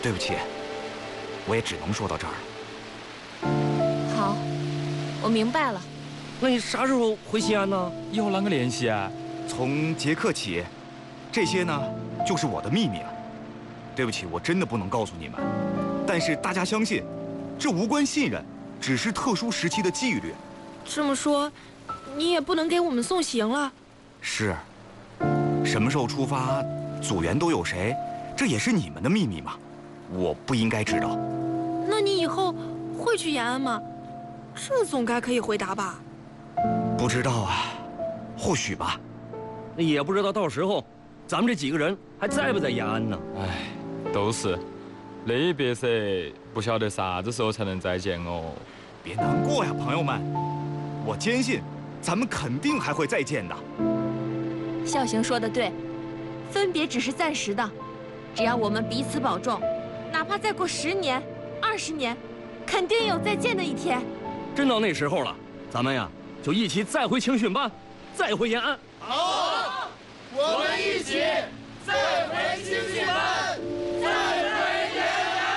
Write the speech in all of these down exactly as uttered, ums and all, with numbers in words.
对不起，我也只能说到这儿了。 好，我明白了。 那你啥时候回西安呢？ 以后啷个联系啊？ 从捷克起，这些呢就是我的秘密了。对不起，我真的不能告诉你们。但是大家相信，这无关信任，只是特殊时期的纪律。 这么说，你也不能给我们送行了。 是，什么时候出发，组员都有谁，这也是你们的秘密嘛，我不应该知道。 那你以后会去延安吗？这总该可以回答吧？ 不知道啊，或许吧。 那也不知道到时候，咱们这几个人还在不在延安呢？ 哎，都是。离别噻，不晓得啥子时候才能再见哦。 别难过呀，朋友们，我坚信，咱们肯定还会再见的。 孝行说的对，分别只是暂时的，只要我们彼此保重，哪怕再过十年、二十年，肯定有再见的一天。 真到那时候了，咱们呀就一起再回青训班，再回延安。 好，我们一起再回青训班，再回延安。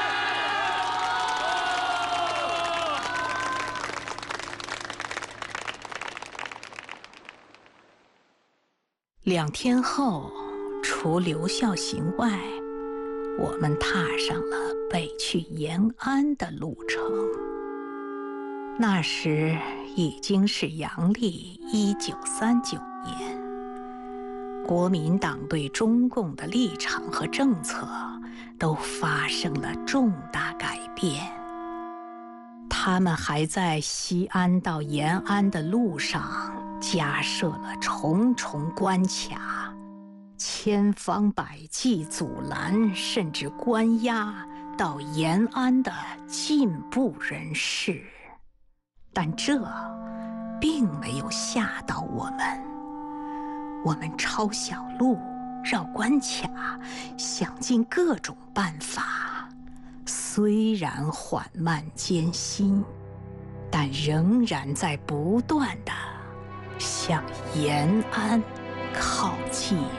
两天后，除留校行外，我们踏上了北去延安的路程。那时已经是阳历一九三九年，国民党对中共的立场和政策都发生了重大改变。他们还在西安到延安的路上加设了重重关卡，千方百计阻拦甚至关押到延安的进步人士。但这并没有吓到我们，我们抄小路、绕关卡，想尽各种办法，虽然缓慢艰辛，但仍然在不断地向延安靠近。